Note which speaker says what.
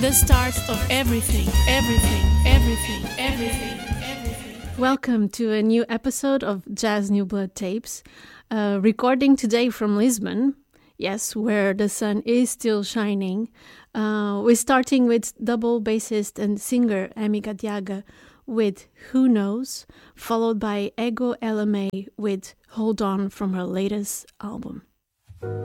Speaker 1: the start of everything, everything, everything, everything, everything. Welcome to a new episode of Jazz New Blood Tapes, recording today from Lisbon, yes, where the sun is still shining. We're starting with double bassist and singer Amy Gadiaga with Who Knows, followed by Ego LMA with Hold On from her latest album.